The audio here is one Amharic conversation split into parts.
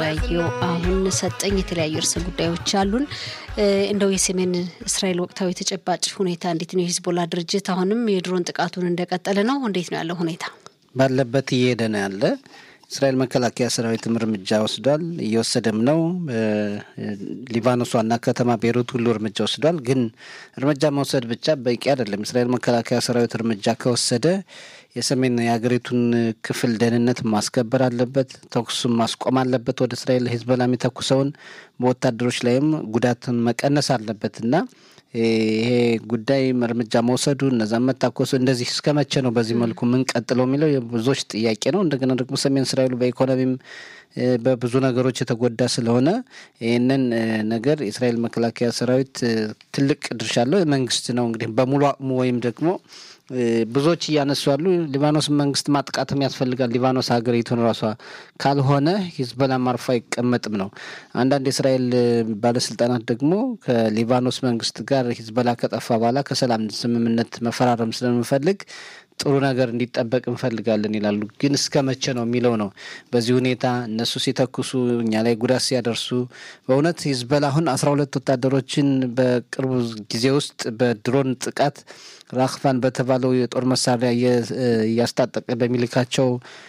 የምንወያየው አሁን ሰጠኝ የተለያዩ ርዕሰ ጉዳዮች አሉን እንደው የሰሜን እስራኤል ወቅታዊ ተጨባጭ ሁኔታ እንዴት ነው ሂዝቦላ ድርጅት አሁንም የድሮን ጥቃቱን እንደቀጠለ ነው እንዴት ነው ያለው ሁኔታ ባለበት እየሄደ ነው ያለ እስራኤል መከላከያ ሰራዊትም እርምጃ ወስዷል እየወሰደም ነው ሊባኖስ ዋና ከተማ ቤይሩት ሁሉ እርምጃ ወስዷል ግን እርምጃ መውሰድ ብቻ በቂ አይደለም እስራኤል መከላከያ ሰራዊት እርምጃ ከወሰደ የሰሜን የሀገሪቱን ክፍል ደህንነት ማስከበር አለበት ተኩሱን ማስቆም አለበት ወደ እስራኤል ሂዝቦላ የሚተኩሰውን በወታደሮች ላይም ጉዳትን መቀነስ አለበትና ይሄ ጉዳይ እርምጃ መውሰዱ እነዛ መታኮሱ እንደዚህ እስከመቼ ነው በዚህ መልኩ ምን ቀጥለው የሚለው የብዙዎች ጥያቄ ነው እንደገና ደግሞ ሰሜን እስራኤል በኢኮኖሚም በብዙ ነገሮች የተጎዳ ስለሆነ ይሄንን ነገር እስራኤል መከላከያ ሰራዊት ትልቅ ድርሻ አለው መንግስት ነው እንግዲህ በሙሉ አቅሙ ወይም ደግሞ ብዙዎች ያነሱ ያሉ ሊባኖስ መንግስት ማጥቃትም ያስፈልጋል ሊባኖስ ሀገሪቱን ራሷ ካልሆነ ሂዝቦላ ማርፋ ይቀመጥም ነው አንዳንድ እስራኤል ባለስልጣናት ደግሞ ከሊባኖስ መንግስት ጋር ሂዝቦላ ከጠፋ በኋላ ከሰላም ስምምነት መፈራረም ስለምፈልግ ጥሩ ነገር እንዲጠበቅ እንፈልጋለን ይላሉ ግን እስከመቼ ነው የሚለው ነው በዚህ ሁኔታ እነሱ ሲተኩሱ እኛ ላይ ጉዳት ሲያደርሱ በእውነት ሂዝቦላ አሁን 12 ወታደሮችን በቅርቡ ጊዜ ውስጥ በድሮን ጥቃት ራክፋን በተባለው የጦር መሳሪያ ያስታጠቀ በሚልካቸው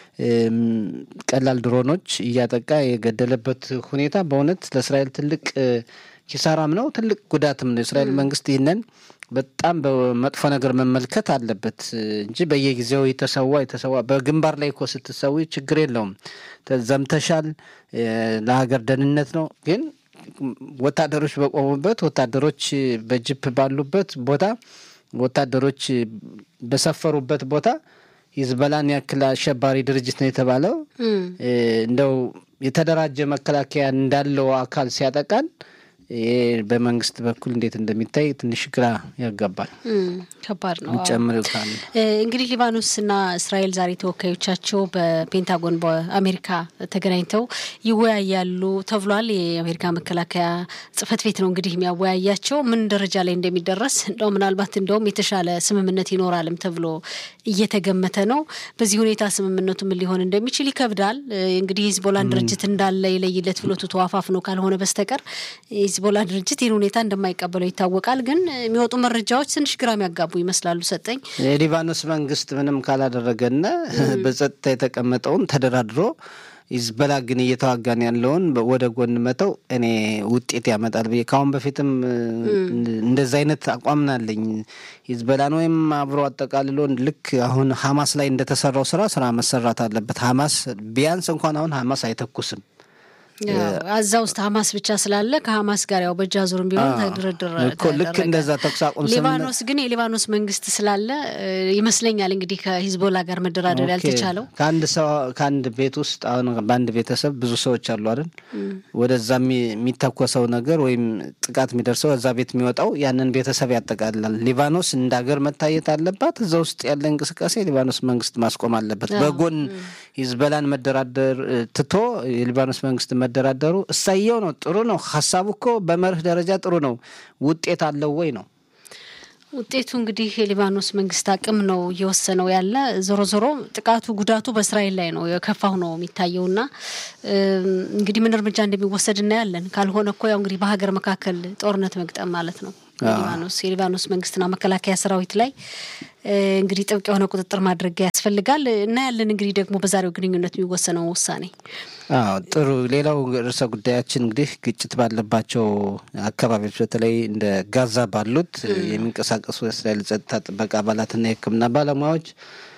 ቀላል ድሮኖች እያጠቃ የገደለበት ሁኔታ በእውነት ለእስራኤል ትልቅ ኪሳራም ነው ትልቅ ጉዳትም ነው እስራኤል መንግስት ይሄንን በጣም በመጥፎ ነገር መመልከት አለበት እንጂ በየጊዜው የተሰዋ በግንባር ላይ እኮ ስትሰዊ ችግር የለውም ተዘምተሻል ለሀገር ደህንነት ነው ግን ወታደሮች በቆሙበት ወታደሮች በጅፕ ባሉበት ቦታ ወታደሮች በሰፈሩበት ቦታ ሂዝቦላን ያክል አሸባሪ ድርጅት ነው የተባለው እንደው የተደራጀ መከላከያ እንዳለው አካል ሲያጠቃን በመንግስት በኩል እንዴት እንደሚታይ ትንሽ ግራ ያጋባል ከባድ ነው ጨምሩታል እንግዲህ ሊባኖስና እስራኤል ዛሬ ተወካዮቻቸው በፔንታጎን በአሜሪካ ተገናኝተው ይወያያሉ ተብሏል የአሜሪካ መከላከያ ጽፈት ቤት ነው እንግዲህ የሚያወያያቸው ምን ደረጃ ላይ እንደሚደረስ እንደው ምናልባት እንደውም የተሻለ ስምምነት ይኖራልም ተብሎ እየተገመተ ነው በዚህ ሁኔታ ስምምነቱ ምን ሊሆን እንደሚችል ይከብዳል እንግዲህ ሂዝቦላን ድርጅት እንዳለ ይለይለት ብሎ ተዋፋፍ ነው ካልሆነ በስተቀር ሂዝቦላ ድርጅት ይሄን ሁኔታ እንደማይቀበለው ይታወቃል ግን የሚወጡ መረጃዎች ትንሽ ግራም ያጋቡ ይመስላሉ ሰጠኝ የሊባኖስ መንግስት ምንም ካላደረገና በጸጥታ የተቀመጠውን ተደራድሮ ሂዝቦላ ግን እየተዋጋን ያለውን ወደ ጎን መተው እኔ ውጤት ያመጣል በካውን በፊትም እንደዛ አይነት አቋምናለኝ ሂዝቦላን ወይም አብሮ አጠቃልሎ ልክ አሁን ሐማስ ላይ እንደተሰራው ስራ መሰራት አለበት ሐማስ ቢያንስ እንኳን አሁን ሐማስ አይተኩስም አዛው ውስጥ ሐማስ ብቻ ስላለ ከሐማስ ጋር ያው በጃዙርም ቢሆን ተደረደረ ልክ እንደዛ ተኩስ አቁም ሊባኖስ ግን የሊባኖስ መንግስት ስላለ ይመስለኛል እንግዲህ ከሂዝቦላ ጋር መደራደር ያልተቻለው ከአንድ ቤት ውስጥ አሁን በአንድ ቤተሰብ ብዙ ሰዎች አሉ አይደል ወደዛ የሚተኮሰው ነገር ወይም ጥቃት የሚደርሰው እዛ ቤት የሚወጣው ያንን ቤተሰብ ያጠቃልላል ሊባኖስ እንዳገር መታየት አለባት እዛ ውስጥ ያለ እንቅስቃሴ ሊባኖስ መንግስት ማስቆም አለበት በጎን ሂዝቦላን መደራደር ትቶ የሊባኖስ መንግስት መደራደሩ እሳየው ነው ጥሩ ነው ሐሳቡ እኮ በመርህ ደረጃ ጥሩ ነው ውጤት አለው ወይ ነው ውጤቱ እንግዲህ የሊባኖስ መንግስት አቅም ነው እየወሰነው ያለ ዞሮ ጥቃቱ ጉዳቱ በእስራኤል ላይ ነው የከፋው ነው የሚታየውና እንግዲህ ምን እርምጃ እንደሚወሰድ እናያለን ካልሆነ እኮ ያው እንግዲህ በሀገር መካከል ጦርነት መግጠም ማለት ነው የሊባኖስ መንግስትና መከላከያ ሰራዊት ላይ እንግዲህ ጥብቅ የሆነ ቁጥጥር ማድረግ ያስፈልጋል እና ያለን እንግዲህ ደግሞ በዛሬው ግንኙነት የሚወሰነው ውሳኔ ጥሩ ሌላው ርዕሰ ጉዳያችን እንግዲህ ግጭት ባለባቸው አካባቢዎች በተለይ እንደ ጋዛ ባሉት የሚንቀሳቀሱ የእስራኤል ጸጥታ ጥበቃ አባላትና የሕክምና ባለሙያዎች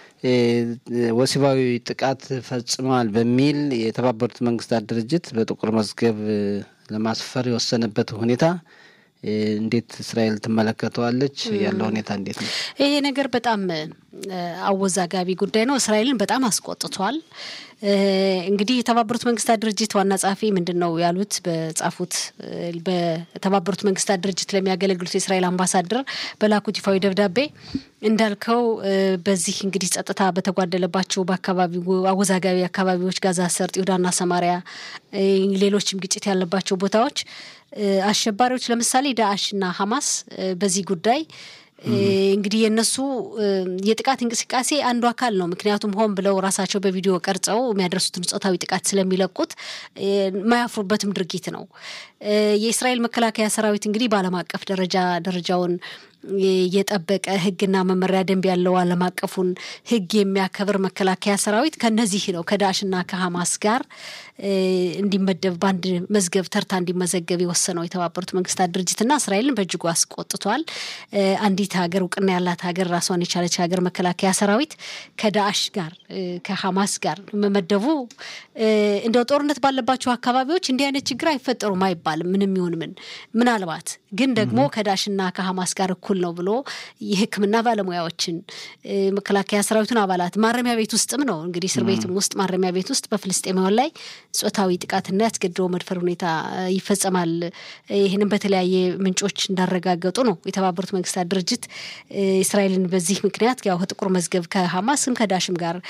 ወሲባዊ ጥቃት ፈጽመዋል በሚል የተባበሩት መንግስታት ድርጅት በጥቁር መዝገብ ለማስፈር የወሰነበት ሁኔታ እንዴት እስራኤል ተመለከተዋለች ያለው ሁኔታ እንዴት ነው ይሄ ነገር በጣም አወዛጋቢ ጉዳይ ነው እስራኤልን በጣም አስቆጥቷል እንግዲህ የተባበሩት መንግስታት ድርጅት ዋና ጸሐፊ ምንድነው ያሉት በጻፉት በተባበሩት መንግስታት ድርጅት ለሚያገለግሉት የእስራኤል አምባሳደር በላኩት ይፋዊ ደብዳቤ እንዳልከው በዚህ እንግዲህ ጸጥታ በተጓደለባቸው በአካባቢው አወዛጋቢ አካባቢዎች ጋዛ ሰርጥ ይሁዳና ሰማሪያ ሌሎችም ግጭት ያለባቸው ቦታዎች አሸባሪዎች ለምሳሌ ዳአሽና ሐማስ በዚህ ጉዳይ እንግዲህ የነሱ የጥቃት እንቅስቃሴ አንዱ አካል ነው ምክንያቱም ሆን ብለው ራሳቸው በቪዲዮ ቀርጸው የሚያደርሱትን ጾታዊ ጥቃት ስለሚለቁት ማያፍሩበትም ድርጊት ነው የእስራኤል መከላከያ ሰራዊት እንግዲህ በዓለም አቀፍ ደረጃውን የጠበቀ ህግና መመሪያ ደንብ ያለው ዓለም አቀፉን ህግ የሚያከብር መከላከያ ሰራዊት ከነዚህ ነው ከዳሽና ከሐማስ ጋር እንዲመደብ ባንድ መዝገብ ተርታ እንዲመዘገብ የወሰነው የተባበሩት መንግስታት ድርጅትና እስራኤልን በእጅጉ አስቆጥቷል አንዲት ሀገር እውቅና ያላት ሀገር ራሷን የቻለች ሀገር መከላከያ ሰራዊት ከዳሽ ጋር ከሐማስ ጋር መመደቡ እንደው ጦርነት ባለባቸው አካባቢዎች እንዲህ አይነት ችግር አይፈጠሩም አይባልም ምንም ይሁን ምናልባት ግን ደግሞ ከዳሽና ከሐማስ ጋር እኩል ነው ብሎ የህክምና ባለሙያዎችን መከላከያ ሰራዊቱን አባላት ማረሚያ ቤት ውስጥም ነው እንግዲህ እስር ቤትም ውስጥ ማረሚያ ቤት ውስጥ በፍልስጤማውያን ላይ ጾታዊ ጥቃትና ያስገድዶ መድፈር ሁኔታ ይፈጸማል ይሄንን በተለያየ ምንጮች እንዳረጋገጡ ነው የተባበሩት መንግስታት ድርጅት እስራኤልን በዚህ ምክንያት ያው ጥቁር መዝገብ ከሐማስም ከዳሽም ጋር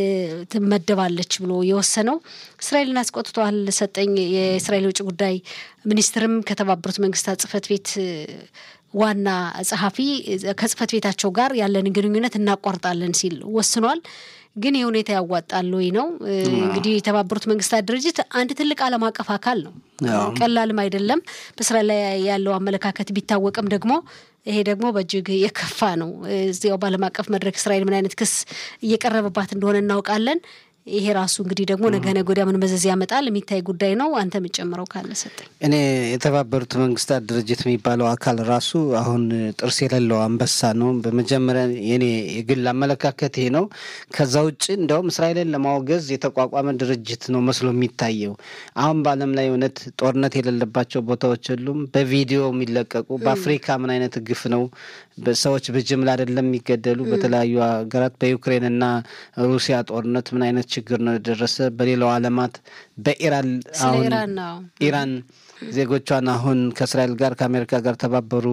ተመደባለች ብሎ የወሰነው እስራኤልን አስቆጥቷል ሰጠኝ የእስራኤል ውጭ ጉዳይ ሚኒስትርም ከተባበሩት መንግስታት ጽፈት ቤት ዋና ጸሐፊ ከጽፈት ቤታቸው ጋር ያለን ግንኙነት እናቋርጣለን ሲል ወስኗል ግን የሁኔታ ያዋጣል ወይ ነው እንግዲህ የተባበሩት መንግስታት ድርጅት አንድ ትልቅ ዓለም አቀፍ አካል ነው ቀላልም አይደለም በእስራኤል ላይ ያለው አመለካከት ቢታወቅም ደግሞ ይሄ ደግሞ በእጅግ የከፋ ነው እዚያው በዓለም አቀፍ መድረክ እስራኤል ምን አይነት ክስ እየቀረበባት እንደሆነ እናውቃለን ይሄ ራሱ እንግዲህ ደግሞ ነገ ወዲያ ምን መዘዝ ያመጣል የሚታይ ጉዳይ ነው አንተ መጨመረው ካለ ሰጠኝ እኔ የተባበሩት መንግስታት ድርጅት የሚባለው አካል ራሱ አሁን ጥርስ የሌለው አንበሳ ነው በመጀመሪያ የኔ የግል አመለካከት ይሄ ነው ከዛ ውጪ እንደውም እስራኤልን ለማውገዝ የተቋቋመ ድርጅት ነው መስሎ የሚታየው አሁን በዓለም ላይ እውነት ጦርነት የሌለባቸው ቦታዎች ሁሉም በቪዲዮ የሚለቀቁ በአፍሪካ ምን አይነት ግፍ ነው በሰዎች በጅምላ አይደለም የሚገደሉ በተለያዩ ሀገራት በዩክሬንና ሩሲያ ጦርነት ምን አይነት ችግር ነው ደረሰ በሌላው ዓለማት በኢራን አሁን ኢራን ዜጎቿን አሁን ከእስራኤል ጋር ከአሜሪካ ጋር ተባበሩ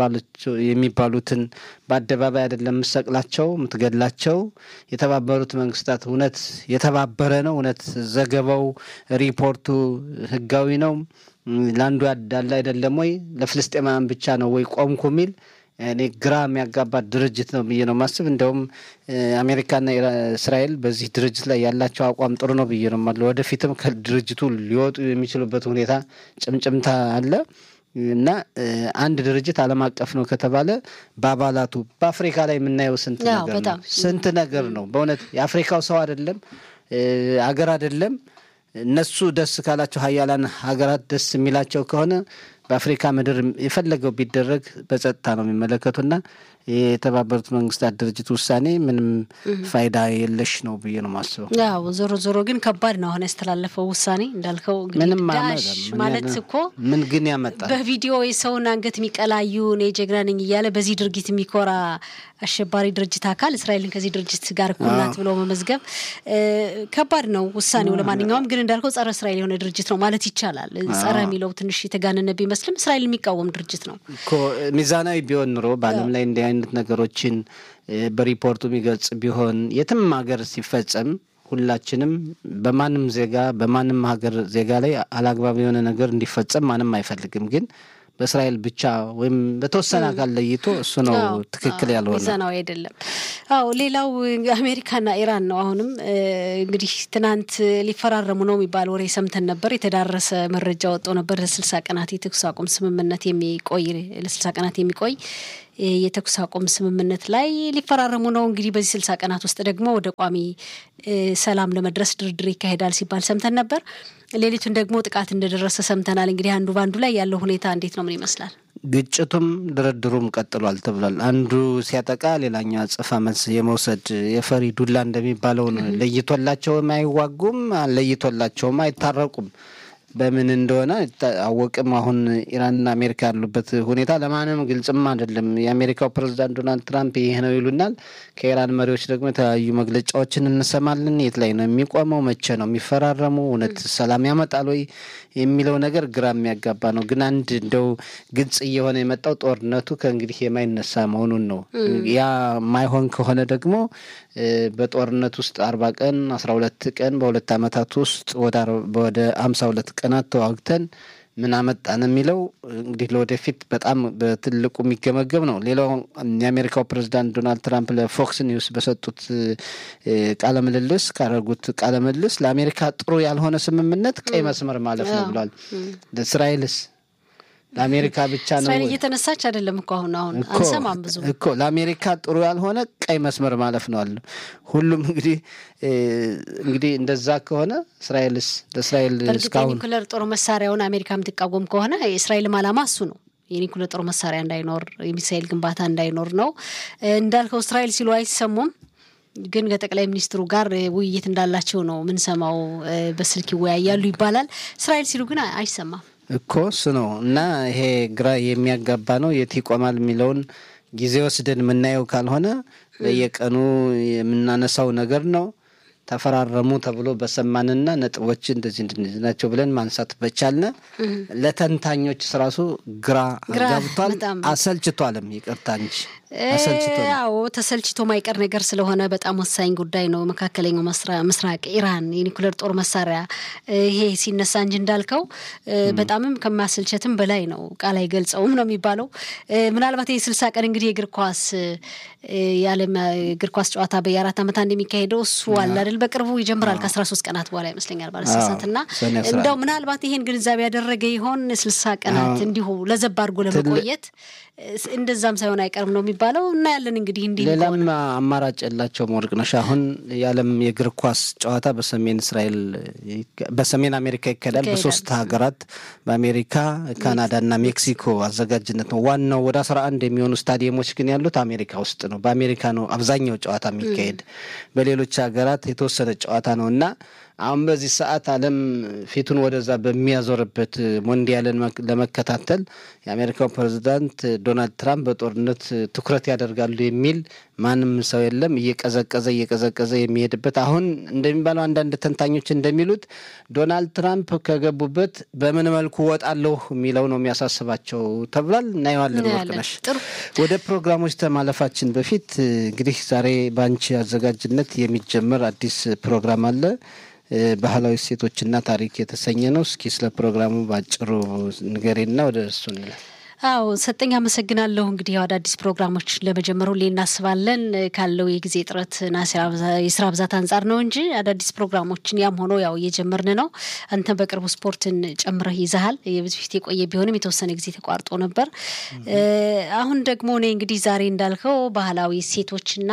የሚባሉትን በአደባባይ አይደለም መስቀላቸው ምትገድላቸው የተባበሩት መንግስታት እውነት የተባበረ ነው እውነት ዘገባው ሪፖርቱ ህጋዊ ነው ላንዱ ያዳለ አይደለም ወይ ለፍልስጤማውያን ብቻ ነው ወይ ቆምኩ ሚል እኔ ግራ የሚያጋባ ድርጅት ነው ብዬ ነው ማስብ እንደውም አሜሪካና እስራኤል በዚህ ድርጅት ላይ ያላቸው አቋም ጥሩ ነው ብዬ ነው ማለት ወደፊትም ከድርጅቱ ሊወጡ የሚችሉበት ሁኔታ ጭምጭምታ አለ እና አንድ ድርጅት ዓለም አቀፍ ነው ከተባለ በአባላቱ በአፍሪካ ላይ የምናየው ስንት ነገር ነው በእውነት የአፍሪካው ሰው አይደለም አገር አይደለም እነሱ ደስ ካላቸው ሀያላን ሀገራት ደስ የሚላቸው ከሆነ በአፍሪካ ምድር የፈለገው ቢደረግ በጸጥታ ነው የሚመለከቱና የተባበሩት መንግስታት ድርጅት ውሳኔ ምንም ፋይዳ የለሽ ነው ብዬ ነው ማስበው ያው ዞሮ ግን ከባድ ነው አሁን ያስተላለፈው ውሳኔ እንዳልከው ምንም ማለት እኮ ምን ግን ያመጣል በቪዲዮ የሰውን አንገት የሚቀላዩ ነው ጀግና ነኝ እያለ በዚህ ድርጊት የሚኮራ አሸባሪ ድርጅት አካል እስራኤልን ከዚህ ድርጅት ጋር ኮናት ብሎ መመዝገብ ከባድ ነው ውሳኔው ለማንኛውም ግን እንዳልከው ጸረ እስራኤል የሆነ ድርጅት ነው ማለት ይቻላል ጸረ የሚለው ትንሽ የተጋነነ ቢመስልም እስራኤል የሚቃወም ድርጅት ነው እኮ ሚዛናዊ ቢሆን ኑሮ በዓለም ላይ እንዲህ አይነት ነገሮችን በሪፖርቱ የሚገልጽ ቢሆን የትም ሀገር ሲፈጸም ሁላችንም በማንም ዜጋ በማንም ሀገር ዜጋ ላይ አላግባብ የሆነ ነገር እንዲፈጸም ማንም አይፈልግም ግን በእስራኤል ብቻ ወይም በተወሰነ አካል ለይቶ እሱ ነው ትክክል ያልሆነ ሚዛናዊ አይደለም ሌላው አሜሪካና ኢራን ነው አሁንም እንግዲህ ትናንት ሊፈራረሙ ነው የሚባል ወሬ ሰምተን ነበር የተዳረሰ መረጃ ወጥቶ ነበር ለ60 ቀናት የተኩስ አቁም ስምምነት የሚቆይ ለ60 ቀናት የሚቆይ የተኩስ አቁም ስምምነት ላይ ሊፈራረሙ ነው እንግዲህ በዚህ 60 ቀናት ውስጥ ደግሞ ወደ ቋሚ ሰላም ለመድረስ ድርድር ይካሄዳል ሲባል ሰምተን ነበር ሌሊቱን ደግሞ ጥቃት እንደደረሰ ሰምተናል እንግዲህ አንዱ ባንዱ ላይ ያለው ሁኔታ እንዴት ነው ምን ይመስላል ግጭቱም ድርድሩም ቀጥሏል ተብሏል አንዱ ሲያጠቃ ሌላኛው አጸፋ መልስ የመውሰድ የፈሪ ዱላ እንደሚባለው ለይቶላቸው ማይዋጉም ለይቶላቸው ማይታረቁም በምን እንደሆነ አወቅም አሁን ኢራንና አሜሪካ ያሉበት ሁኔታ ለማንም ግልጽም አይደለም የአሜሪካው ፕሬዝዳንት ዶናልድ ትራምፕ ይሄ ነው ይሉናል ከኢራን መሪዎች ደግሞ የተለያዩ መግለጫዎችን እንሰማለን የት ላይ ነው የሚቆመው መቼ ነው የሚፈራረሙ እውነት ሰላም ያመጣል ወይ የሚለው ነገር ግራ የሚያጋባ ነው ግን አንድ እንደው ግልጽ እየሆነ የመጣው ጦርነቱ ከእንግዲህ የማይነሳ መሆኑን ነው ያ ማይሆን ከሆነ ደግሞ በጦርነት ውስጥ 40 ቀን 12 ቀን በሁለት አመታት ውስጥ ወደ 52 ቀናት ተዋግተን ምን አመጣን የሚለው እንግዲህ ለወደፊት በጣም በትልቁ የሚገመገም ነው። ሌላው የአሜሪካው ፕሬዝዳንት ዶናልድ ትራምፕ ለፎክስ ኒውስ በሰጡት ቃለ ምልልስ ካደረጉት ቃለ ምልልስ ለአሜሪካ ጥሩ ያልሆነ ስምምነት ቀይ መስመር ማለፍ ነው ብሏል። ለእስራኤልስ ለአሜሪካ ብቻ ነው እስራኤል እየተነሳች አይደለም እኮ አሁን አንሰማም ብዙ እኮ ለአሜሪካ ጥሩ ያልሆነ ቀይ መስመር ማለፍ ነው አለ። ሁሉም እንግዲህ እንደዛ ከሆነ እስራኤልስ ለእስራኤል እስካሁን የኒኩለር ጦር መሳሪያውን አሜሪካ የምትቃወም ከሆነ የእስራኤልም ዓላማ እሱ ነው። የኒኩለር ጦር መሳሪያ እንዳይኖር የሚሳኤል ግንባታ እንዳይኖር ነው እንዳልከው። እስራኤል ሲሉ አይሰሙም ግን ከጠቅላይ ሚኒስትሩ ጋር ውይይት እንዳላቸው ነው ምን ሰማው። በስልክ ይወያያሉ ይባላል። እስራኤል ሲሉ ግን አይሰማም እኮ እሱ ነው። እና ይሄ ግራ የሚያጋባ ነው። የት ይቆማል የሚለውን ጊዜ ወስደን የምናየው ካልሆነ በየቀኑ የምናነሳው ነገር ነው። ተፈራረሙ ተብሎ በሰማንና ነጥቦች እንደዚህ ናቸው ብለን ማንሳት በቻልነ ለተንታኞች ራሱ ግራ ጋብቷል፣ አሰልችቷልም። ይቅርታ እንጂ አዎ ተሰልችቶ ማይቀር ነገር ስለሆነ በጣም ወሳኝ ጉዳይ ነው። መካከለኛው ምስራቅ ኢራን የኒኩለር ጦር መሳሪያ ይሄ ሲነሳ እንጂ እንዳልከው በጣምም ከማሰልቸትም በላይ ነው። ቃል አይገልጸውም ነው የሚባለው። ምናልባት የ60 ቀን እንግዲህ የእግር ኳስ የዓለም እግር ኳስ ጨዋታ በየአራት ዓመት አንድ የሚካሄደው እሱ አለ አይደል? በቅርቡ ይጀምራል ከ13 ቀናት በኋላ ይመስለኛል ባለሰዓትና እንደው ምናልባት ይሄን ግንዛቤ ያደረገ ይሆን 60 ቀናት እንዲሁ ለዘብ አድርጎ ለመቆየት እንደዛም ሳይሆን አይቀርም ነው የሚባለው። እና ያለን እንግዲህ ሌላም አማራጭ የላቸውም። ወርቅነሽ አሁን የዓለም የእግር ኳስ ጨዋታ በሰሜን አሜሪካ ይካሄዳል። በሶስት ሀገራት በአሜሪካ ካናዳና ሜክሲኮ አዘጋጅነት ነው። ዋናው ወደ 11 የሚሆኑ ስታዲየሞች ግን ያሉት አሜሪካ ውስጥ ነው። በአሜሪካ ነው አብዛኛው ጨዋታ የሚካሄድ። በሌሎች ሀገራት የተወሰነ ጨዋታ ነውና አሁን በዚህ ሰዓት ዓለም ፊቱን ወደዛ በሚያዞርበት ሞንዲያልን ለመከታተል የአሜሪካው ፕሬዝዳንት ዶናልድ ትራምፕ በጦርነት ትኩረት ያደርጋሉ የሚል ማንም ሰው የለም። እየቀዘቀዘ የሚሄድበት አሁን እንደሚባለው አንዳንድ ተንታኞች እንደሚሉት ዶናልድ ትራምፕ ከገቡበት በምን መልኩ ወጣለሁ የሚለው ነው የሚያሳስባቸው ተብሏል። እናየዋለን። ወርቅነሽ ወደ ፕሮግራሞች ተማለፋችን በፊት እንግዲህ ዛሬ ባንቺ አዘጋጅነት የሚጀምር አዲስ ፕሮግራም አለ። ባህላዊ እሴቶችና ታሪክ የተሰኘ ነው። እስኪ ስለ ፕሮግራሙ ባጭሩ ንገሪና ወደ እሱ እንላለን። አዎ ሰጠኝ አመሰግናለሁ። እንግዲህ አዳዲስ ፕሮግራሞች ለመጀመሩ እናስባለን ካለው የጊዜ ጥረትና የስራ ብዛት አንፃር ነው እንጂ አዳዲስ ፕሮግራሞችን ያም ሆኖ ያው እየጀመርን ነው። አንተ በቅርቡ ስፖርትን ጨምረህ ይዘሃል። የበፊት የቆየ ቢሆንም የተወሰነ ጊዜ ተቋርጦ ነበር። አሁን ደግሞ እኔ እንግዲህ ዛሬ እንዳልከው ባህላዊ እሴቶችና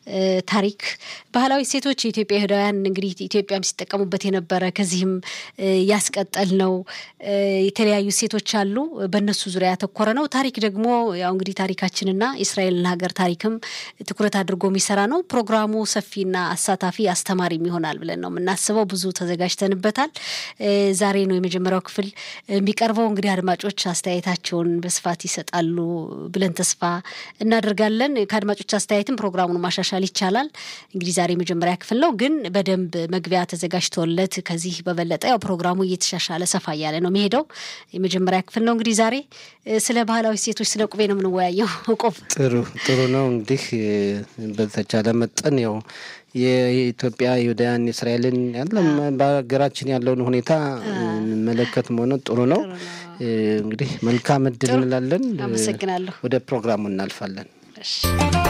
ታሪክ ባህላዊ እሴቶች የኢትዮጵያ ይሁዳውያን እንግዲህ ኢትዮጵያም ሲጠቀሙበት የነበረ ከዚህም ያስቀጠል ነው። የተለያዩ እሴቶች አሉ። በእነሱ ዙሪያ ኮረ ነው። ታሪክ ደግሞ ያው እንግዲህ ታሪካችንና እስራኤልን ሀገር ታሪክም ትኩረት አድርጎ የሚሰራ ነው። ፕሮግራሙ ሰፊና አሳታፊ አስተማሪም ይሆናል ብለን ነው የምናስበው። ብዙ ተዘጋጅተንበታል። ዛሬ ነው የመጀመሪያው ክፍል የሚቀርበው። እንግዲህ አድማጮች አስተያየታቸውን በስፋት ይሰጣሉ ብለን ተስፋ እናደርጋለን። ከአድማጮች አስተያየትም ፕሮግራሙን ማሻሻል ይቻላል። እንግዲህ ዛሬ የመጀመሪያ ክፍል ነው፣ ግን በደንብ መግቢያ ተዘጋጅቶለት ከዚህ በበለጠ ያው ፕሮግራሙ እየተሻሻለ ሰፋ እያለ ነው የሚሄደው። የመጀመሪያ ክፍል ነው። እንግዲህ ዛሬ ስለ ባህላዊ ሴቶች ስለ ቁቤ ነው የምንወያየው። ጥሩ ነው። እንግዲህ በተቻለ መጠን ያው የኢትዮጵያ ይሁዳውያን እስራኤልን ያለም በሀገራችን ያለውን ሁኔታ መለከት መሆኑ ጥሩ ነው። እንግዲህ መልካም እድል እንላለን። አመሰግናለሁ። ወደ ፕሮግራሙ እናልፋለን።